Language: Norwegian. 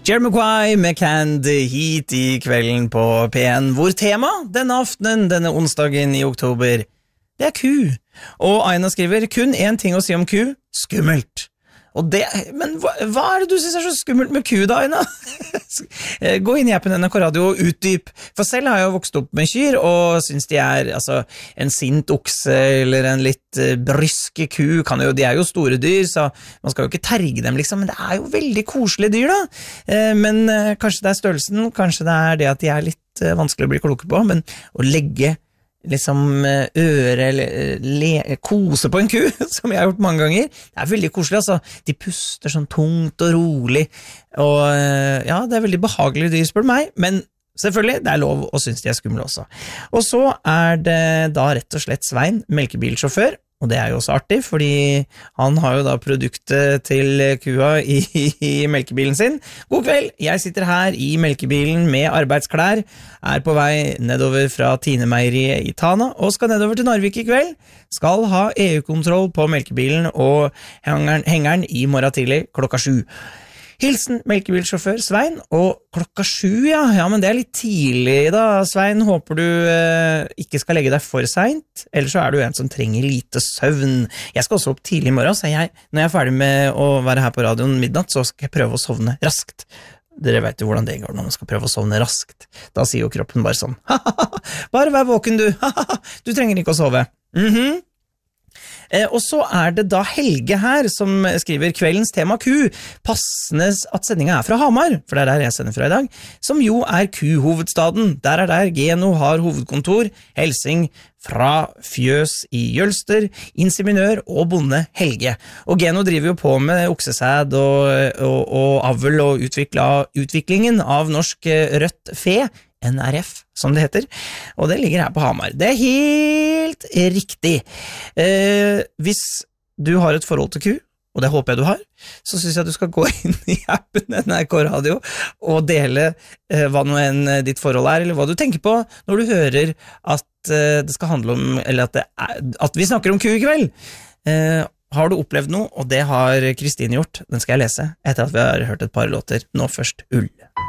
Jamiroquai med Candy hit I kvelden på P1, hvor tema denne aftenen, denne onsdagen I oktober, det ku. Og Aina skriver, kun en ting å si om ku, skummelt. Og det, men hva det du synes så skummelt med ku da, Aina? Gå inn I appen NRK Radio og utdyp. For selv har jeg vokst opp med kyr, og synes de altså, en sint okse eller en litt bryske ku, de jo store dyr, så man skal jo ikke terge dem liksom, men det jo veldig koselige dyr da. Men kanskje det størrelsen, kanskje det det at de litt vanskelig å bli kloke på, men å legge liksom øre eller kose på en ku, som jeg har gjort mange ganger. Det veldig koselig, altså. De puster sånn tungt og rolig, og ja, det veldig behagelig dyr, spør meg, men selvfølgelig, det lov å synes de skumle også. Og så det da rett og slett Svein, melkebilsjåfør, og det jo også artig, fordi han har jo da produktet til kua I melkebilen sin. God kveld, jeg sitter her I melkebilen med arbeidsklær, på vei nedover fra Tine-meieriet I Tana, og skal nedover til Narvik I kveld. Skal ha EU-kontroll på melkebilen og hengeren I morgen tidlig klokka 7. Hilsen melkebilsjåfør Svein, og klokka 7, ja, men det litt tidlig da, Svein. Håper du ikke skal legge deg for sent, eller så du en som trenger lite søvn. Jeg skal også opp tidlig I morgen, så når jeg ferdig med å være her på radioen midnatt, så skal jeg prøve å sovne raskt. Dere vet jo hvordan det går når man skal prøve å sovne raskt. Da sier jo kroppen bare sånn, bare vær våken du, du trenger ikke å sove. Og så det da Helge her som skriver kveldens tema ku, passende at sendingen fra Hamar, for det der jeg sender fra I dag, som jo ku-hovedstaden. Der Geno har hovedkontor, helsing fra fjøs I Jølster, inseminør og bonde Helge. Og Geno driver jo på med oksesæd og avl og utviklingen av norsk rødt fe, NRF, som det heter, og det ligger her på Hamar. Det helt riktig. Hvis du har et forhold til ku, og det håper jeg du har, så synes jeg du skal gå inn I appen NRK Radio og dele hva nå enn ditt forhold eller hva du tenker på når du hører at det skal handle om, eller at vi snakker om ku I kveld. Har du opplevd noe, og det har Kristine gjort, den skal jeg lese etter at vi har hørt et par låter. Nå først Ull.